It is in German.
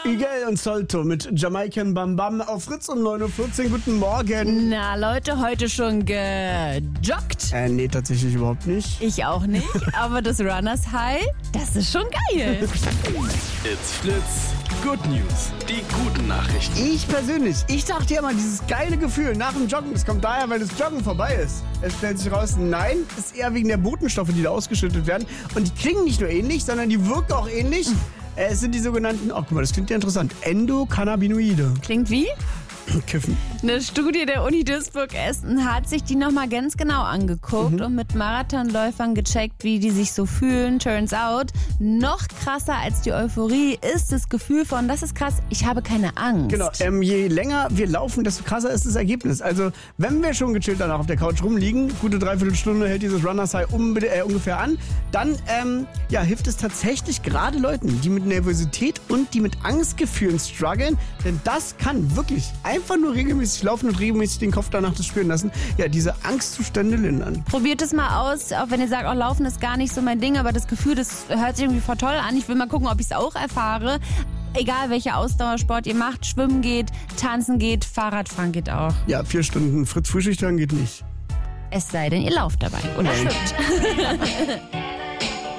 Igel und Solto mit Jamaican Bam Bam auf Fritz um 9.14 Uhr. Guten Morgen. Na Leute, heute schon gejoggt? Nee, tatsächlich überhaupt nicht. Ich auch nicht, aber das Runners High, das ist schon geil. It's Fritz. Good News. Die guten Nachrichten. Ich persönlich, dachte ja mal, dieses geile Gefühl nach dem Joggen, das kommt daher, weil das Joggen vorbei ist. Es stellt sich raus, nein, das ist eher wegen der Botenstoffe, die da ausgeschüttet werden. Und die klingen nicht nur ähnlich, sondern die wirken auch ähnlich. Es sind die sogenannten, guck mal, das klingt ja interessant, Endokannabinoide. Klingt wie? Kiffen. Eine Studie der Uni Duisburg-Essen hat sich die nochmal ganz genau angeguckt und mit Marathonläufern gecheckt, wie die sich so fühlen. Turns out, noch krasser als die Euphorie ist das Gefühl von, das ist krass, ich habe keine Angst. Genau, je länger wir laufen, desto krasser ist das Ergebnis. Also, wenn wir schon gechillt danach auf der Couch rumliegen, gute Dreiviertelstunde hält dieses Runners High ungefähr an, dann hilft es tatsächlich gerade Leuten, die mit Nervosität und die mit Angstgefühlen strugglen, denn das kann wirklich einfach nur regelmäßig laufen und regelmäßig den Kopf danach das spüren lassen, diese Angstzustände lindern. Probiert es mal aus, auch wenn ihr sagt, Laufen ist gar nicht so mein Ding, aber das Gefühl, das hört sich irgendwie voll toll an. Ich will mal gucken, ob ich es auch erfahre. Egal, welcher Ausdauersport ihr macht, schwimmen geht, tanzen geht, Fahrradfahren geht auch. Ja, 4 Stunden Fritz Frühstück geht nicht. Es sei denn, ihr lauft dabei oder schwimmt.